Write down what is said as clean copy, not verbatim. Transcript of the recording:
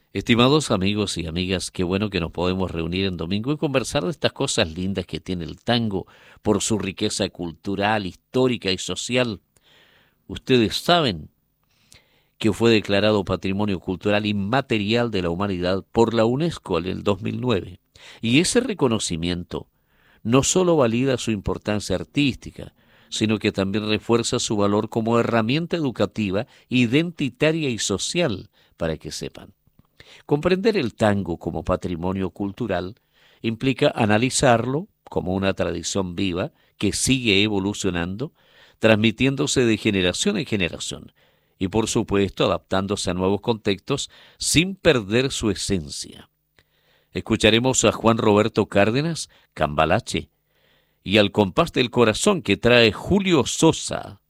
Estimados amigos y amigas, qué bueno que nos podemos reunir en domingo y conversar de estas cosas lindas que tiene el tango por su riqueza cultural, histórica y social. Ustedes saben que fue declarado Patrimonio Cultural Inmaterial de la Humanidad por la UNESCO en el 2009. Y ese reconocimiento no solo valida su importancia artística, sino que también refuerza su valor como herramienta educativa, identitaria y social, para que sepan. Comprender el tango como patrimonio cultural implica analizarlo como una tradición viva que sigue evolucionando, transmitiéndose de generación en generación y por supuesto adaptándose a nuevos contextos sin perder su esencia. Escucharemos a Juan Roberto Cárdenas, Cambalache, y al compás del corazón que trae Julio Sosa.